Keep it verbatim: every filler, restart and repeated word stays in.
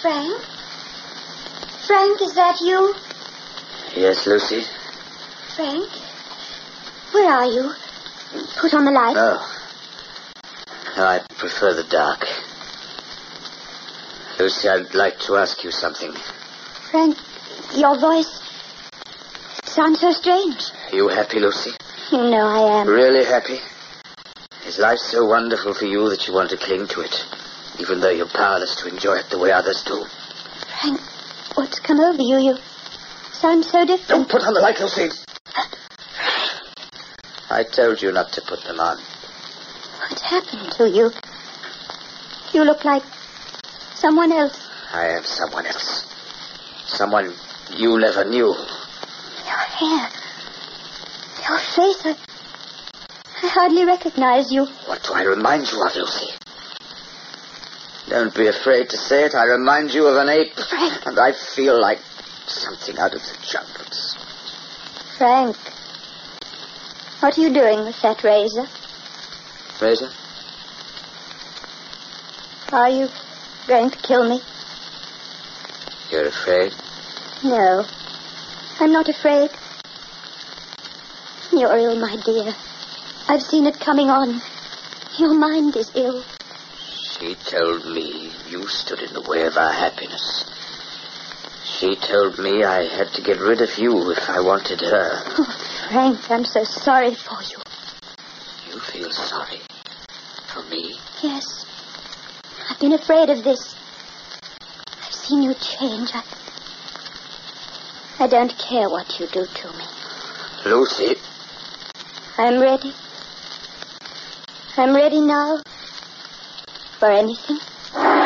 Frank? Frank, is that you? Yes, Lucy? Frank? Where are you? Put on the light. No. No, I prefer the dark. Lucy, I'd like to ask you something. Frank, your voice sounds so strange. Are you happy, Lucy? You know I am. Really happy? Is life so wonderful for you that you want to cling to it, even though you're powerless to enjoy it the way others do? Frank, what's come over you? You sound so different. Don't put on the light, Lucy. I told you not to put them on. What's happened to you? You look like someone else. I am someone else. Someone you never knew. Your hair. Your face. I, I hardly recognize you. What do I remind you of, Lucy? Don't be afraid to say it. I remind you of an ape. Frank. And I feel like something out of the jungles. Frank. What are you doing with that razor? Razor? Are you going to kill me? You're afraid? No. I'm not afraid. You're ill, my dear. I've seen it coming on. Your mind is ill. She told me you stood in the way of our happiness. She told me I had to get rid of you if I wanted her. Oh, Frank, I'm so sorry for you. You feel sorry for me? Yes. I've been afraid of this. I've seen you change. I... I don't care what you do to me. Lucy. I'm ready. I'm ready now. For anything.